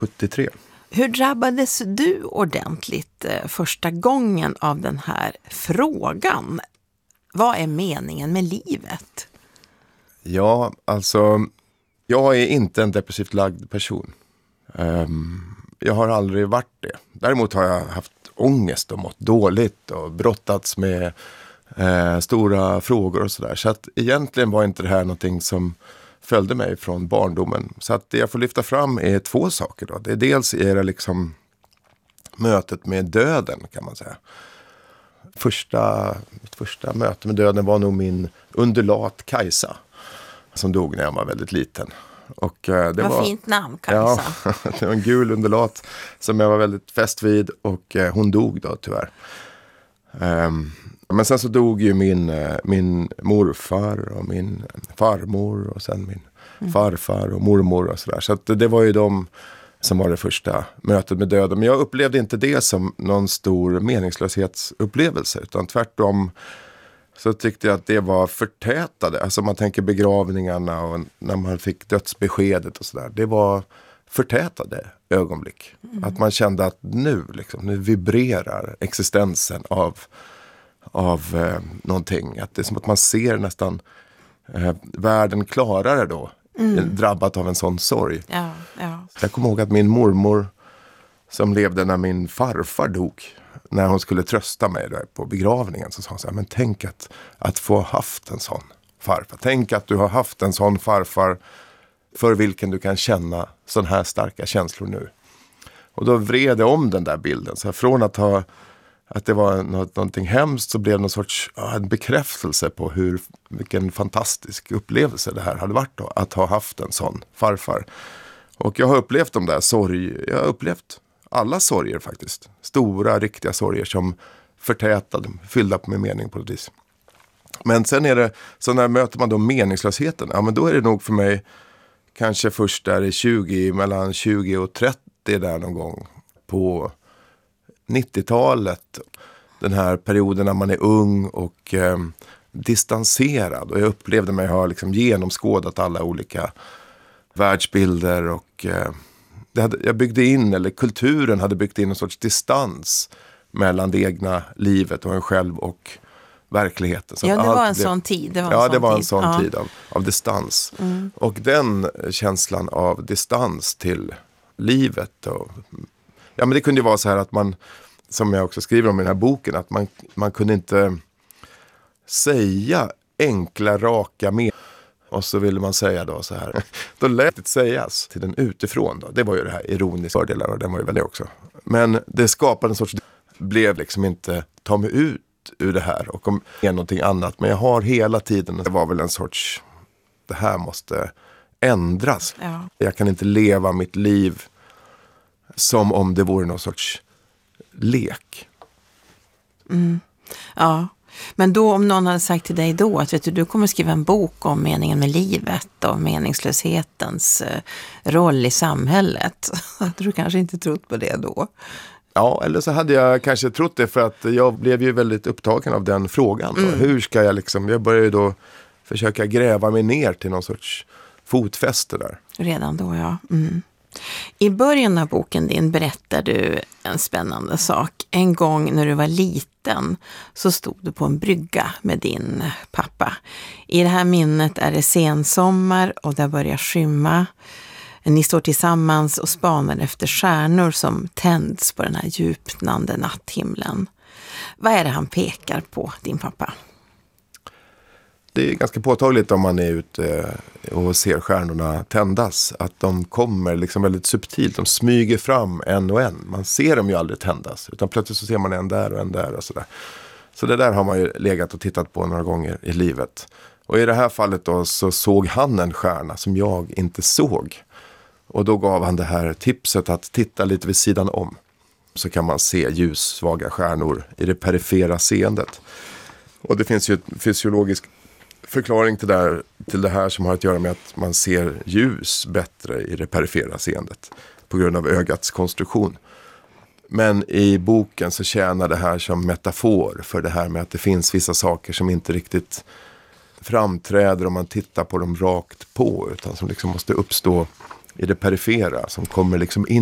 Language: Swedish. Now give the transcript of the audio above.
73. Hur drabbades du ordentligt första gången av den här frågan? Vad är meningen med livet? Ja, alltså jag är inte en depressivt lagd person. Jag har aldrig varit det. Däremot har jag haft ångest och mått dåligt och brottats med stora frågor och sådär. Så att egentligen var inte det här någonting som följde mig från barndomen. Så att det jag får lyfta fram är 2 saker då. Det är dels liksom mötet med döden, kan man säga. Mitt första möte med döden var nog min undulat Kajsa, som dog när jag var väldigt liten. Och det var fint namn, Kajsa. Ja, det var en gul undulat som jag var väldigt fäst vid, och hon dog då tyvärr. Men sen så dog ju min morfar och min farmor och sen min farfar och mormor och sådär. Så att det var ju de som var det första mötet med döden. Men jag upplevde inte det som någon stor meningslöshetsupplevelse, utan tvärtom så tyckte jag att det var förtätade. Alltså man tänker begravningarna och när man fick dödsbeskedet och sådär. Det var förtätade ögonblick. Att man kände att nu vibrerar existensen av någonting. Att det är som att man ser nästan världen klarare då. Drabbat av en sån sorg. Ja. Jag kommer ihåg att min mormor, som levde när min farfar dog, när hon skulle trösta mig där på begravningen, så sa hon så här: men tänk att få haft en sån farfar. Tänk att du har haft en sån farfar för vilken du kan känna sån här starka känslor nu. Och då vred jag om den där bilden. Så här, från att det var någonting hemskt, så blev det någon sorts en bekräftelse på vilken fantastisk upplevelse det här hade varit då, att ha haft en sån farfar. Och jag har upplevt de där jag har upplevt alla sorger faktiskt. Stora, riktiga sorger som förtätade, fyllda med mening på något vis. Men sen är det, så när möter man då meningslösheten, ja men då är det nog för mig kanske först där mellan 20 och 30 där någon gång på 90-talet. Den här perioden när man är ung och distanserad. Och jag upplevde mig ha genomskådat alla olika världsbilder, och jag byggde in, eller kulturen hade byggt in en sorts distans mellan det egna livet och en själv och verkligheten. Så det var en sån tid. Det var en sån tid av distans. Och den känslan av distans till livet. Men det kunde ju vara så här att man, som jag också skriver om i den här boken, att man kunde inte säga enkla, raka meningar. Och så ville man säga då så här. Då lät det sägas till den utifrån då. Det var ju det här ironiska fördelar, och den var ju väl det också. Men det skapade en sorts, blev inte ta mig ut ur det här och om är någonting annat. Men jag har hela tiden, det var väl en sorts, det här måste ändras. Ja. Jag kan inte leva mitt liv som om det vore någon sorts lek. Ja. Men då, om någon hade sagt till dig då att du kommer skriva en bok om meningen med livet och meningslöshetens roll i samhället, hade du kanske inte trott på det då? Ja, eller så hade jag kanske trott det, för att jag blev ju väldigt upptagen av den frågan. Hur ska jag jag började ju då försöka gräva mig ner till någon sorts fotfäste där. Redan då, ja. I början av boken din berättar du en spännande sak. En gång när du var liten så stod du på en brygga med din pappa. I det här minnet är det sensommar och det börjar skymma. Ni står tillsammans och spanar efter stjärnor som tänds på den här djupnande natthimlen. Vad är det han pekar på, din pappa? Det är ganska påtagligt om man är ute och ser stjärnorna tändas, att de kommer väldigt subtilt, de smyger fram en och en. Man ser dem ju aldrig tändas, utan plötsligt så ser man en där och sådär. Så det där har man ju legat och tittat på några gånger i livet. Och i det här fallet då så såg han en stjärna som jag inte såg. Och då gav han det här tipset att titta lite vid sidan om. Så kan man se ljussvaga stjärnor i det perifera seendet. Och det finns ju en fysiologisk förklaring till det här som har att göra med att man ser ljus bättre i det perifera seendet på grund av ögats konstruktion. Men i boken så tjänar det här som metafor för det här med att det finns vissa saker som inte riktigt framträder om man tittar på dem rakt på, utan som måste uppstå i det perifera, som kommer in